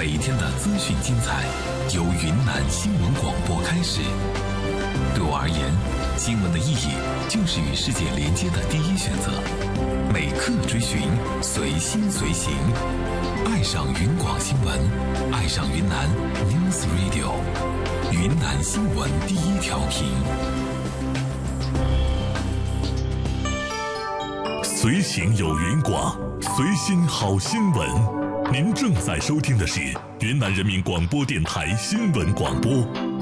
每一天的资讯精彩由云南新闻广播开始。对我而言，新闻的意义就是与世界连接的第一选择。每刻追寻，随心随行，爱上云广新闻，爱上云南 News Radio， 云南新闻第一调频。 随行有云广，随心好新闻。您正在收听的是云南人民广播电台新闻广播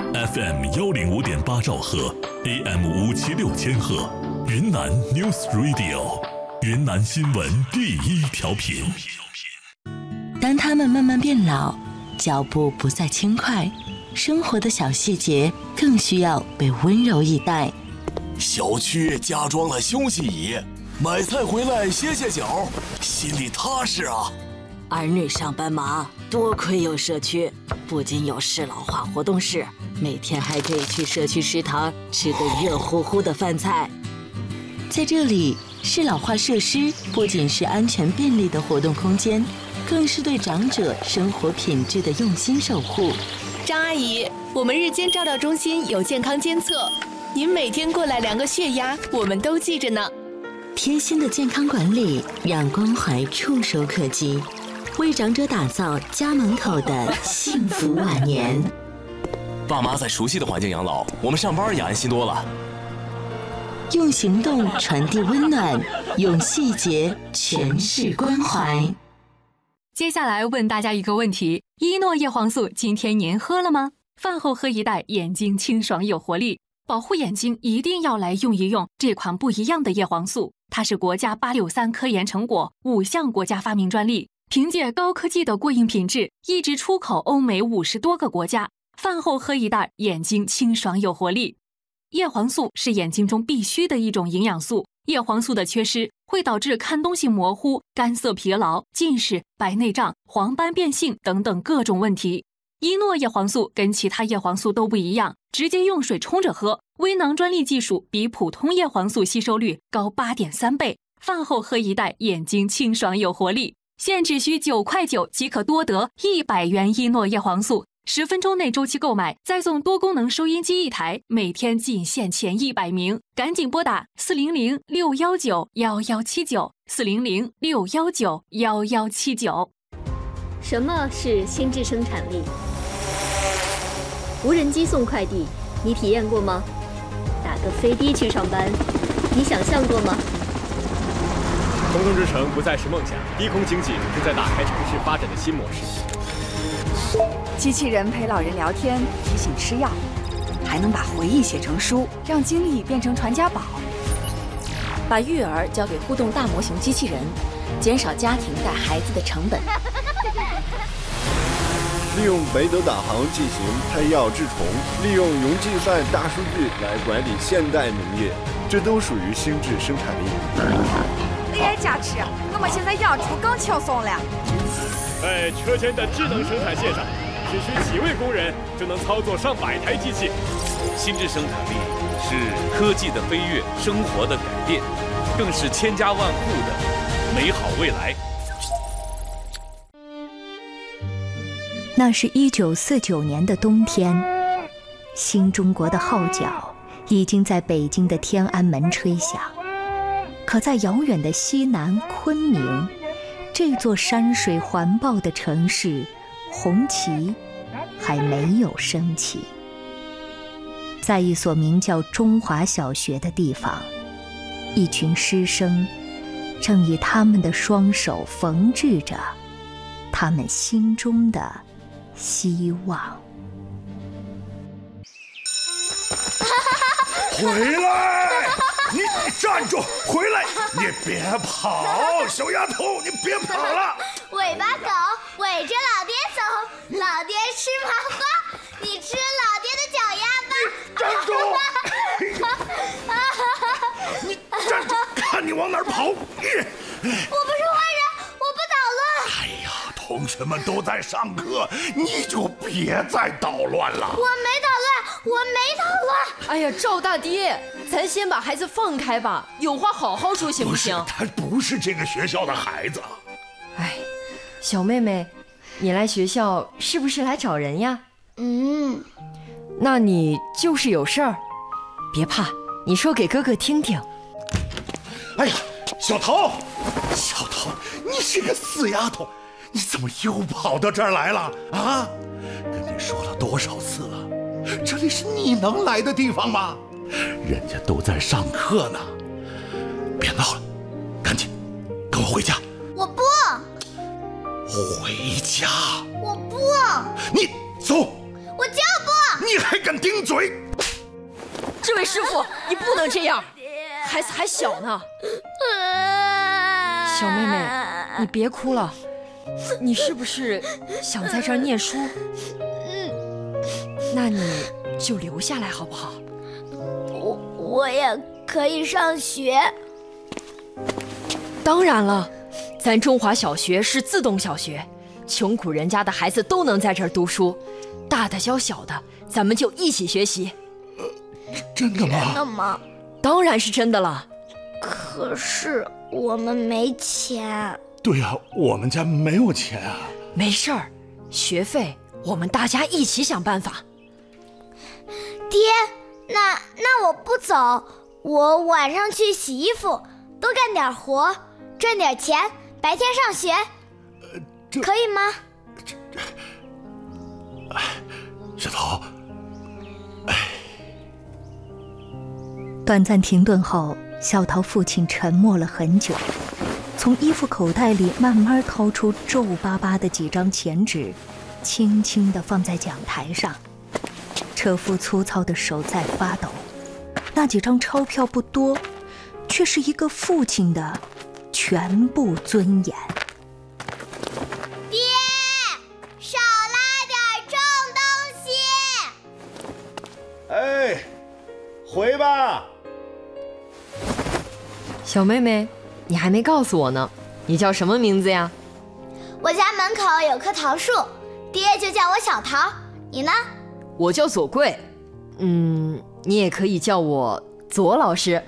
，FM 105.8兆赫 ，AM 576千赫，云南 News Radio， 云南新闻第一调频。 当他们慢慢变老，脚步不再轻快，生活的小细节更需要被温柔以待。 小区加装了休息椅，买菜回来歇歇脚，心里踏实啊。 儿女上班忙，多亏有社区，不仅有适老化活动室，每天还可以去社区食堂吃个热乎乎的饭菜。 在这里，适老化设施不仅是安全便利的活动空间，更是对长者生活品质的用心守护。 张阿姨，我们日间照料中心有健康监测，您每天过来量个血压，我们都记着呢。 贴心的健康管理，让关怀触手可及，为长者打造家门口的幸福晚年。 爸妈在熟悉的环境养老，我们上班也安心多了。 用行动传递温暖，用细节诠释关怀。 接下来问大家一个问题：依诺叶黄素今天您喝了吗？饭后喝一袋，眼睛清爽有活力。保护眼睛一定要来用一用这款不一样的叶黄素，它是国家863科研成果，5项国家发明专利，凭借高科技的过硬品质，一直出口欧美50多个国家。饭后喝一袋，眼睛清爽有活力。叶黄素是眼睛中必须的一种营养素，叶黄素的缺失会导致看东西模糊、干涩疲劳、近视、白内障、黄斑变性等等各种问题。依诺叶黄素跟其他叶黄素都不一样，直接用水冲着喝，微囊专利技术比普通叶黄素吸收率高8.3倍。饭后喝一袋，眼睛清爽有活力。现只需9.9块即可多得100元依诺叶黄素，10分钟内周期购买，再送多功能收音机1台，每天仅限前100名，赶紧拨打400-619-1179，400-619-1179。 什么是心智生产力？无人机送快递，你体验过吗？打个飞的去上班，你想象过吗？ 空中之城不再是梦想，低空经济正在打开城市发展的新模式。 机器人陪老人聊天，提醒吃药，还能把回忆写成书，让经历变成传家宝。 把育儿交给互动大模型机器人，减少家庭带孩子的成本。 利用北斗导航进行配药治虫，利用云计算大数据来管理现代农业，这都属于心智生产力。 AI 加持，我们现在养猪更轻松了。 在车间的智能生产线上，只需几位工人就能操作上100台机器。 心智生产力是科技的飞跃，生活的改变，更是千家万户的美好未来。 那是1949年的冬天，新中国的号角已经在北京的天安门吹响，可在遥远的西南昆明，这座山水环抱的城市，红旗还没有升起。在一所名叫中华小学的地方，一群师生正以他们的双手缝制着他们心中的希望。 回来！你站住！回来！你别跑，小丫头，你别跑了！ 尾巴狗围着老爹走，老爹吃麻花，你吃老爹的脚丫吧。 站住！你站住！看你往哪儿跑！我不是坏人，我不捣乱。 哎呀，同学们都在上课，你就别再捣乱了。 我没捣乱，我没捣乱。 哎呀，赵大爹，咱先把孩子放开吧，有话好好说行不行？ 他不是这个学校的孩子。 哎，小妹妹， 你来学校是不是来找人呀？ 那你就是有事儿，别怕，你说给哥哥听听。 哎呀，小桃，你这个死丫头，你怎么又跑到这儿来了啊？跟你说了多少次了，这里是你能来的地方吗？人家都在上课呢。别闹了，赶紧跟我回家。 我不回家。 我不， 你走。 我就不。 你还敢顶嘴？ 这位师傅，你不能这样，孩子还小呢。小妹妹，你别哭了，你是不是想在这儿念书？那你就留下来好不好？ 我也可以上学。 当然了，咱中华小学是自动小学，穷苦人家的孩子都能在这儿读书，大的教小的，咱们就一起学习。 真的吗？ 真的吗？ 当然是真的了。 可是我们没钱。 对呀，我们家没有钱啊。 没事儿，学费我们大家一起想办法。 爹，那我不走，我晚上去洗衣服，多干点活，赚点钱，白天上学，可以吗？ 小桃， 短暂停顿后，小桃父亲沉默了很久，从衣服口袋里慢慢掏出皱巴巴的几张钱纸，轻轻地放在讲台上。车夫粗糙的手在发抖，那几张钞票不多，却是一个父亲的全部尊严。 爹，少拉点重东西。 哎，回吧。 小妹妹，你还没告诉我呢，你叫什么名字呀？ 我家门口有棵桃树，爹就叫我小桃。你呢？ 我叫左贵，你也可以叫我左老师。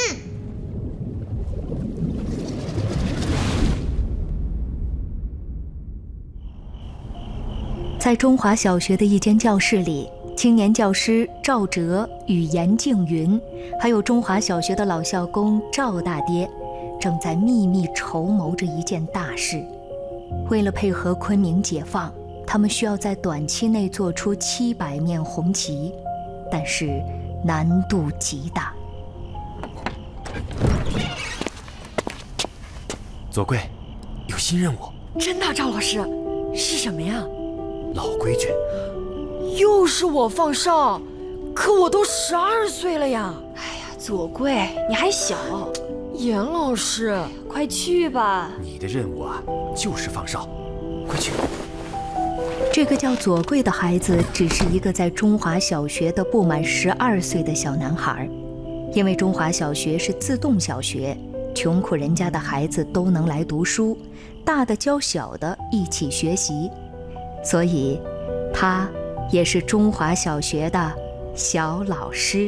在中华小学的一间教室里，青年教师赵哲与严静云，还有中华小学的老校工赵大爹，正在秘密筹谋着一件大事。为了配合昆明解放，他们需要在短期内做出700面红旗，但是难度极大。 左贵，有新任务。 真的，赵老师，是什么呀？ 老规矩。 又是我放哨，可我都12岁了呀！ 哎呀，左贵，你还小。 严老师， 快去吧。 你的任务啊，就是放哨，快去。 这个叫左贵的孩子只是一个在中华小学的不满12岁的小男孩。因为中华小学是自动小学，穷苦人家的孩子都能来读书，大的教小的一起学习，所以他也是中华小学的小老师。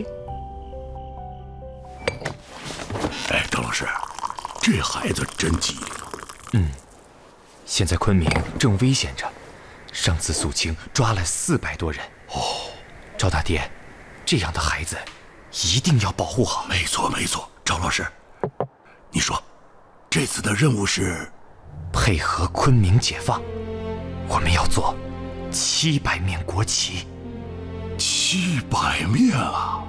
哎，张老师，这孩子真机灵。 现在昆明正危险着，上次肃清抓了400多人。赵大爹，这样的孩子一定要保护好。 没错，赵老师，你说这次的任务是配合昆明解放，我们要做700面国旗。 700面啊，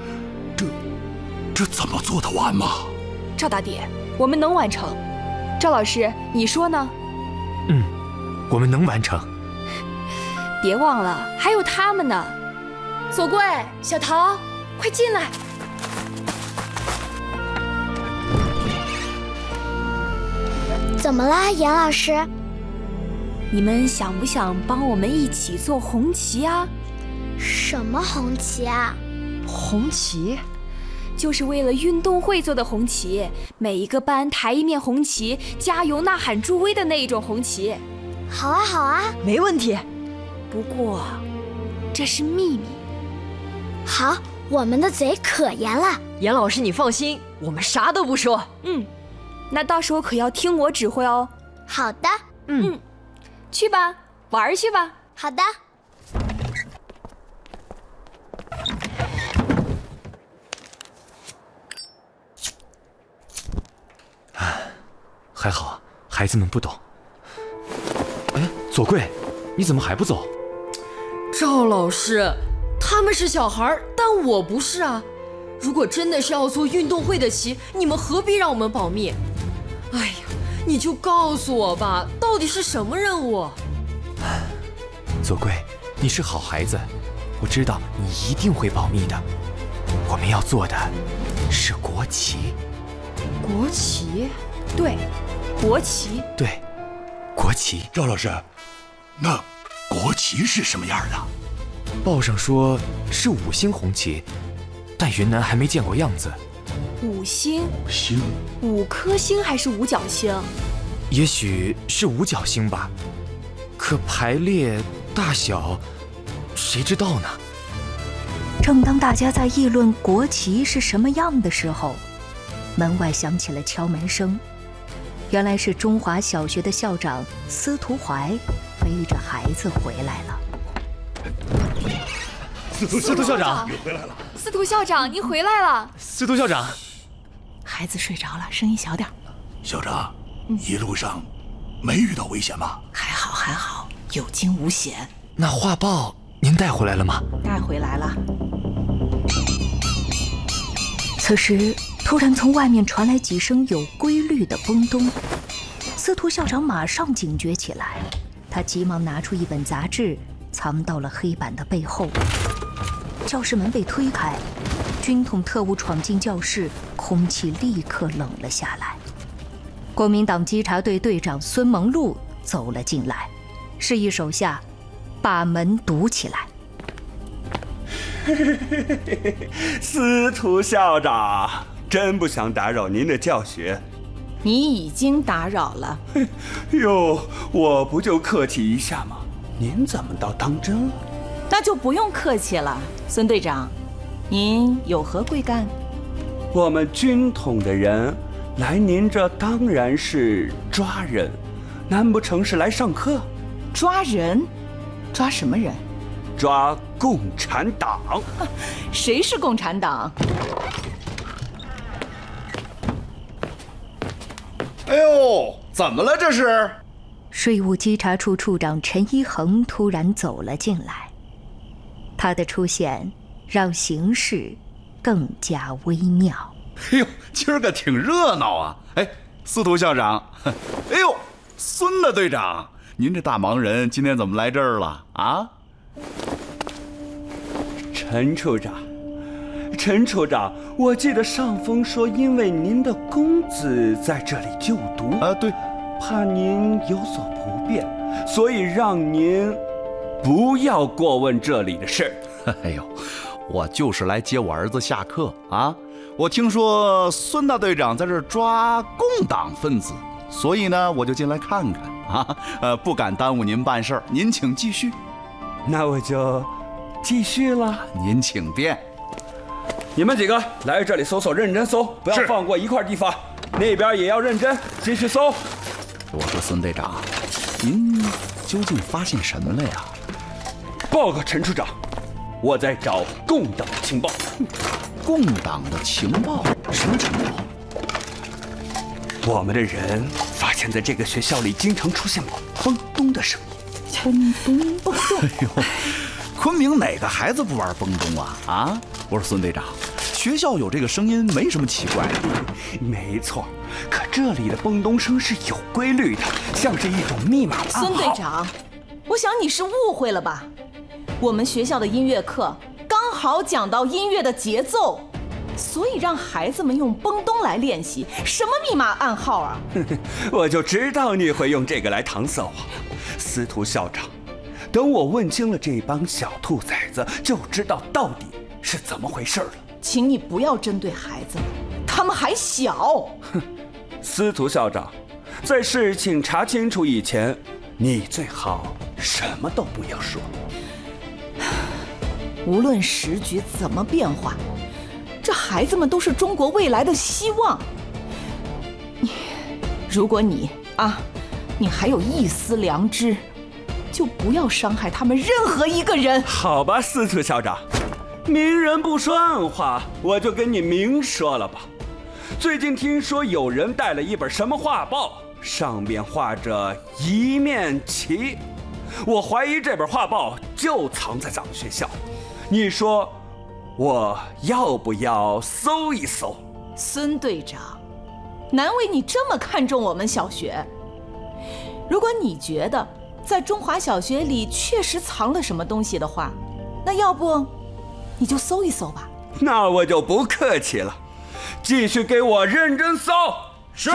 这怎么做得完吗？ 赵大爹，我们能完成。赵老师，你说呢？ 我们能完成。 别忘了，还有他们呢。左贵，小桃，快进来。 怎么了，严老师？ 你们想不想帮我们一起做红旗啊？ 什么红旗啊？ 红旗？ 就是为了运动会做的红旗，每一个班抬一面红旗，加油呐喊助威的那一种红旗。 好啊，好啊， 没问题。 不过，这是秘密。 好，我们的嘴可严了。 严老师，你放心，我们啥都不说。 那到时候可要听我指挥哦。 好的。 去吧， 玩去吧。 好的。 还好，孩子们不懂。哎，左贵，你怎么还不走？ 赵老师，他们是小孩，但我不是啊。如果真的是要做运动会的旗，你们何必让我们保密？哎呀，你就告诉我吧，到底是什么任务？ 左贵，你是好孩子，我知道你一定会保密的。我们要做的是国旗。 国旗？ 对，国旗。 对，国旗。 赵老师，那国旗是什么样的？ 报上说是5星红旗，但云南还没见过样子。 5星 ，5 颗星还是5角星？ 也许是5角星吧，可排列大小，谁知道呢？ 正当大家在议论国旗是什么样的时候，门外响起了敲门声。原来是中华小学的校长司徒怀背着孩子回来了。 司徒校长， 你回来了。 司徒校长，您回来了。 司徒校长， 孩子睡着了，声音小点。 校长，一路上没遇到危险吗？ 还好还好，有惊无险。 那画报您带回来了吗？ 带回来了。 此时突然从外面传来几声有规律的蹦咚，司徒校长马上警觉起来，他急忙拿出一本杂志，藏到了黑板的背后。教室门被推开，军统特务闯进教室，空气立刻冷了下来。国民党稽查队队长孙蒙禄走了进来，示意手下把门堵起来。 司徒校长，真不想打扰您的教学。 你已经打扰了。 哟，我不就客气一下吗？您怎么倒当真了？ 那就不用客气了，孙队长，您有何贵干？ 我们军统的人来您这当然是抓人，难不成是来上课？ 抓人？抓什么人？ 抓共产党。 谁是共产党？ 哎呦，怎么了这是？ 税务稽查处处长陈一恒突然走了进来，他的出现让形势更加微妙。 哎呦，今儿个挺热闹啊！哎，司徒校长，哎呦，孙大队长，您这大忙人今天怎么来这儿了啊？ 陈处长，我记得上峰说，因为您的公子在这里就读啊，对， 怕您有所不便，所以让您不要过问这里的事。 哎呦，我就是来接我儿子下课啊！我听说孙大队长在这儿抓共党分子，所以呢，我就进来看看啊。不敢耽误您办事儿，您请继续。 那我就继续了， 您请便。 你们几个来这里搜搜，认真搜，不要放过一块地方。那边也要认真，继续搜。 我说孙队长，您究竟发现什么了呀？ 报告陈处长，我在找共党的情报。 共党的情报？什么情报？ 我们的人发现，在这个学校里经常出现蹦咚的声音。 蹦咚。 哎呦，昆明哪个孩子不玩蹦咚啊？啊！我说孙队长，学校有这个声音没什么奇怪的。 没错，可这里的蹦咚声是有规律的，像是一种密码暗号。 孙队长，我想你是误会了吧？我们学校的音乐课刚好讲到音乐的节奏，所以让孩子们用蹦咚来练习。什么密码暗号啊？ 我就知道你会用这个来搪塞我，司徒校长。等我问清了这帮小兔崽子，就知道到底是怎么回事了。 请你不要针对孩子们，他们还小。 哼，司徒校长，在事情查清楚以前，你最好什么都不要说。 无论时局怎么变化，这孩子们都是中国未来的希望。如果你还有一丝良知， 就不要伤害他们任何一个人。 好吧，司徒校长，明人不说暗话，我就跟你明说了吧。最近听说有人带了一本什么画报，上面画着一面旗，我怀疑这本画报就藏在咱们学校。你说我要不要搜一搜？ 孙队长，难为你这么看重我们小学。如果你觉得在中华小学里确实藏了什么东西的话，那要不你就搜一搜吧。 那我就不客气了，继续给我认真搜。 是。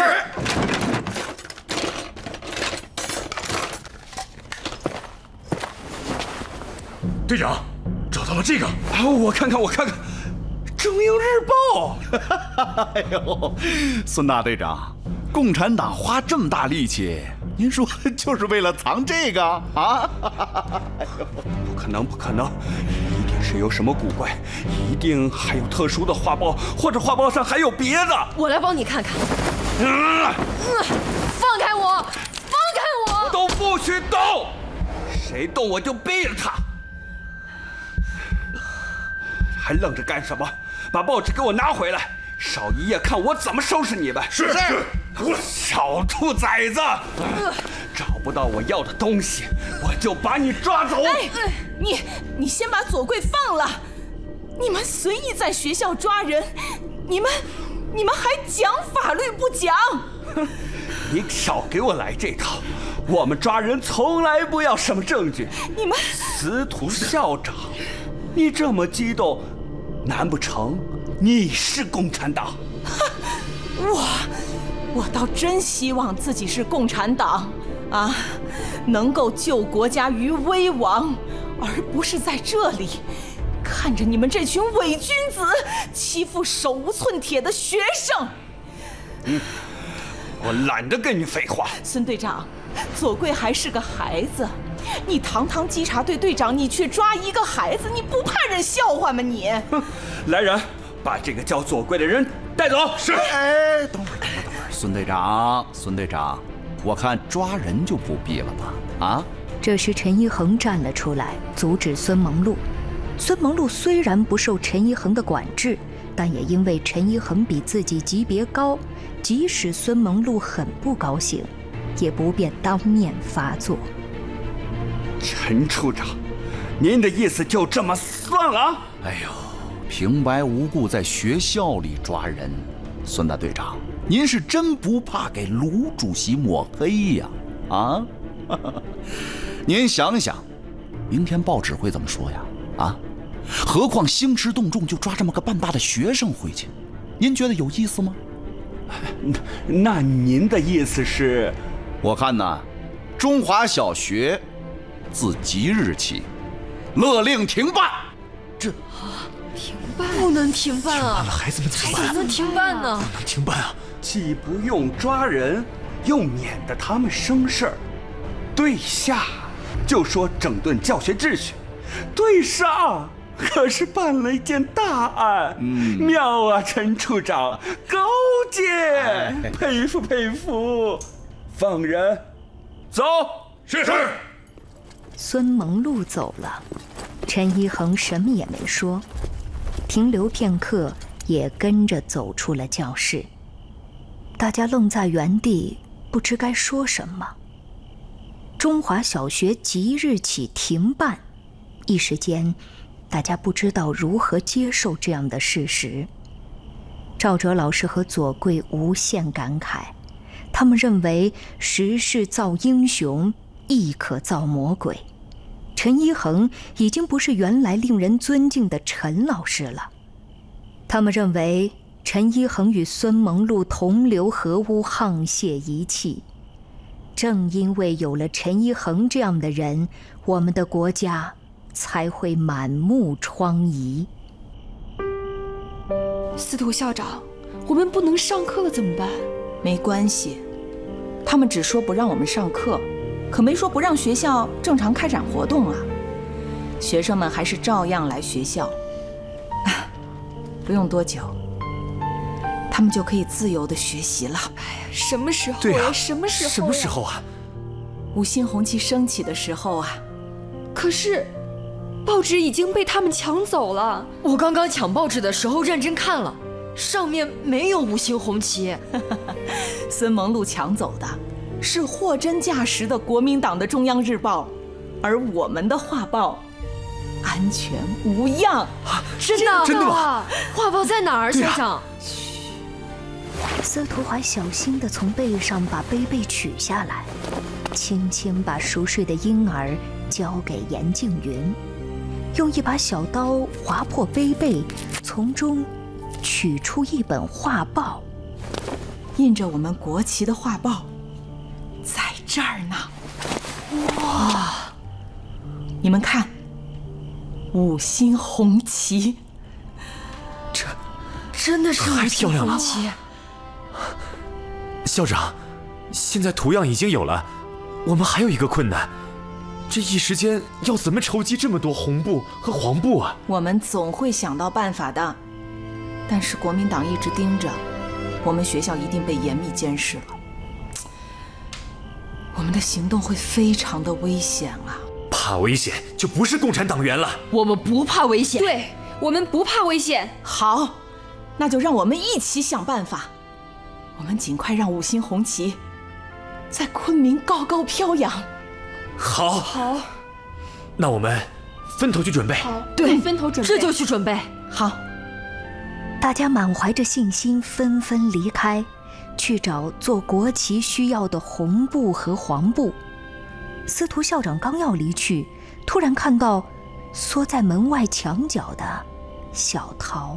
队长，找到了这个。 我看看，《中英日报》。 哎呦，孙大队长，共产党花这么大力气，您说就是为了藏这个啊？ 哎呦，不可能，一定是有什么古怪，一定还有特殊的画报，或者画报上还有别的。 我来帮你看看。放开我！ 都不许动！谁动我就毙了他！还愣着干什么？把报纸给我拿回来！少一夜，看我怎么收拾你们！ 是， 小兔崽子，找不到我要的东西，我就把你抓走！ 哎，你先把左贵放了！你们随意在学校抓人，你们还讲法律不讲？ 你少给我来这套！我们抓人从来不要什么证据。 你们司徒校长，你这么激动，难不成你是共产党？ 我倒真希望自己是共产党啊，能够救国家于危亡，而不是在这里看着你们这群伪君子欺负手无寸铁的学生。 我懒得跟你废话。 孙队长，左贵还是个孩子，你堂堂稽查队队长，你却抓一个孩子，你不怕人笑话吗你？ 来人，把这个叫左贵的人带走。 是。 哎，等会儿，孙队长，我看抓人就不必了吧？啊？ 这时陈一恒站了出来，阻止孙蒙路。孙蒙路虽然不受陈一恒的管制，但也因为陈一恒比自己级别高，即使孙蒙路很不高兴，也不便当面发作。 陈处长，您的意思就这么算了？ 哎呦，平白无故在学校里抓人，孙大队长，您是真不怕给卢主席抹黑呀？啊？您想想，明天报纸会怎么说呀？啊？何况兴师动众就抓这么个半大的学生回去，您觉得有意思吗？ 那您的意思是？ 我看呢，中华小学自即日起勒令停办。 停办？不能停办啊！ 孩子们怎么办？ 怎么能停办呢？ 不能停办啊！ 既不用抓人，又免得他们生事儿。对下就说整顿教学秩序，对上可是办了一件大案。妙啊，陈处长，高见，佩服佩服。放人，走。 是。 孙蒙路走了，陈一恒什么也没说，停留片刻，也跟着走出了教室。大家愣在原地，不知该说什么。中华小学即日起停办，一时间大家不知道如何接受这样的事实。赵哲老师和左贵无限感慨，他们认为时势造英雄，亦可造魔鬼。陈一恒已经不是原来令人尊敬的陈老师了。他们认为陈一恒与孙蒙路同流合污，沆瀣一气。正因为有了陈一恒这样的人，我们的国家才会满目疮痍。 司徒校长，我们不能上课了怎么办？ 没关系，他们只说不让我们上课，可没说不让学校正常开展活动啊。学生们还是照样来学校，不用多久，他们就可以自由地学习了。 哎呀，什么时候呀？ 对啊， 什么时候？ 什么时候啊？ 五星红旗升起的时候啊。 可是，报纸已经被他们抢走了。我刚刚抢报纸的时候认真看了，上面没有五星红旗。 孙蒙禄抢走的是货真价实的国民党的中央日报，而我们的画报安全无恙。 真的吗？画报在哪儿，校长？ 司徒华小心地从背上把杯背取下来，轻轻把熟睡的婴儿交给严静云，用一把小刀划破杯背，从中取出一本画报， 印着我们国旗的画报，在这儿呢。哇！你们看，五星红旗， 这真的是五星红旗。 校长，现在图样已经有了，我们还有一个困难，这一时间要怎么筹集这么多红布和黄布啊？ 我们总会想到办法的，但是国民党一直盯着，我们学校一定被严密监视了，我们的行动会非常的危险啊！ 怕危险就不是共产党员了。 我们不怕危险。 对，我们不怕危险。 好，那就让我们一起想办法。我们尽快让五星红旗在昆明高高飘扬。 好，那我们分头去准备。 对，分头准备，这就去准备。 好， 大家满怀着信心，纷纷离开，去找做国旗需要的红布和黄布。司徒校长刚要离去，突然看到缩在门外墙角的小桃。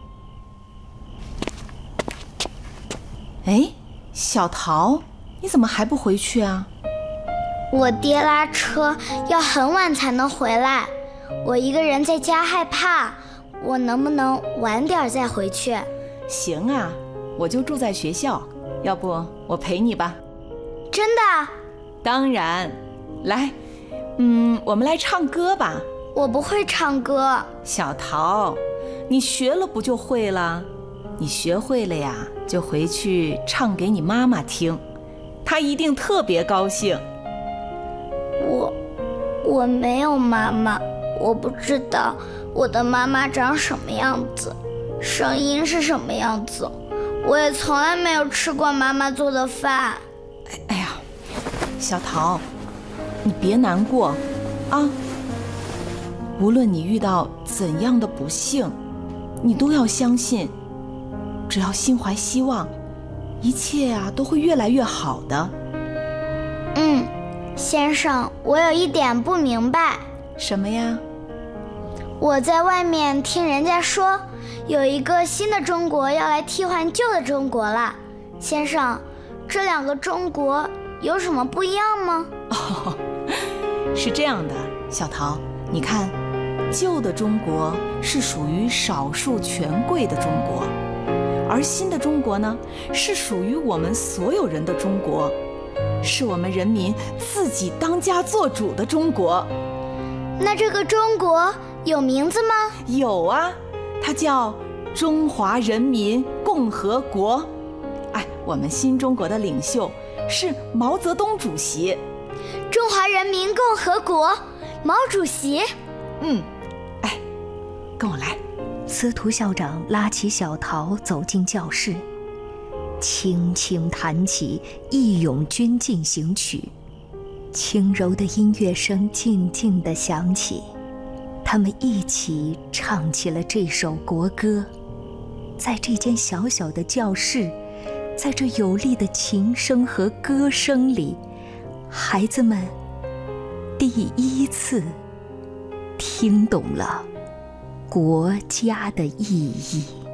哎，小桃，你怎么还不回去啊？ 我爹拉车要很晚才能回来，我一个人在家害怕，我能不能晚点再回去？ 行啊，我就住在学校，要不我陪你吧。 真的？ 当然。来，我们来唱歌吧。 我不会唱歌。 小桃，你学了不就会了？你学会了呀，就回去唱给你妈妈听，她一定特别高兴。 我没有妈妈，我不知道我的妈妈长什么样子，声音是什么样子，我也从来没有吃过妈妈做的饭。 哎呀，小桃，你别难过啊！无论你遇到怎样的不幸，你都要相信，只要心怀希望，一切啊都会越来越好的。 先生，我有一点不明白。 什么呀？ 我在外面听人家说，有一个新的中国要来替换旧的中国了。先生，这两个中国有什么不一样吗？ 是这样的，小桃，你看，旧的中国是属于少数权贵的中国，而新的中国呢，是属于我们所有人的中国，是我们人民自己当家做主的中国。 那这个中国有名字吗？ 有啊，它叫中华人民共和国。我们新中国的领袖是毛泽东主席。 中华人民共和国，毛主席。 跟我来。 司徒校长拉起小桃走进教室，轻轻弹起《义勇军进行曲》，轻柔的音乐声静静地响起，他们一起唱起了这首国歌。在这间小小的教室，在这有力的琴声和歌声里，孩子们第一次听懂了国家的意义。